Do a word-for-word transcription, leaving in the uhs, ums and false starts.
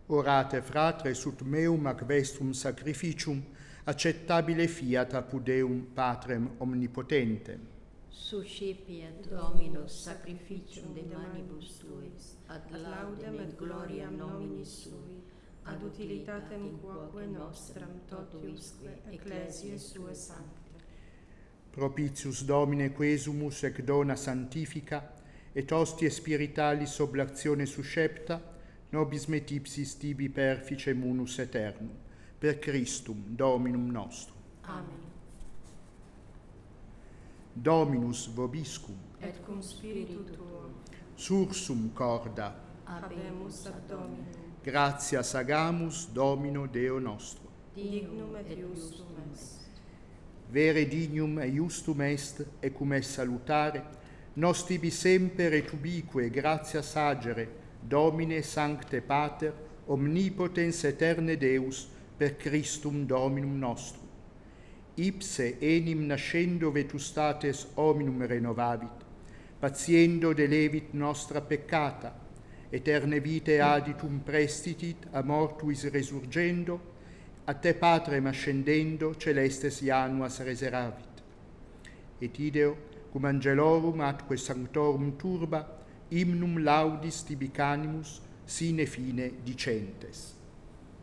Orate, fratre, sut meum ac vestrum sacrificium, acceptabile fiat apud Deum Patrem omnipotentem. Suscipiet Dominus sacrificium de manibus tuis, ad laudem et gloriam nominis sui, ad utilitatem quoque nostram totuisque ecclesiae sue sancte. Propitius Domine quesumus ec dona sanctifica, et hostie spiritualis oblatione suscepta, nobis me tipsis tibi perficem unus aeternum, per Christum Dominum nostrum. Amen. Dominus vobiscum, Et cum spiritu tuo, sursum corda, habemus ad Dominum, gratias agamus Domino Deo nostro. dignum et iustum est. Vere dignum et iustum est, ecum est salutare, nos tibi semper et ubique gratias agere, Domine Sancte Pater, omnipotens eterne Deus, per Christum Dominum nostrum. Ipse enim nascendo vetustates hominum renovavit, patiendo delevit nostra peccata, eterne vitae aditum prestitit a mortuis resurgendo, a te Patrem ascendendo celestes januas reseravit. Et ideo, cum angelorum atque sanctorum turba, hymnum laudis tibi canimus, sine fine dicentes.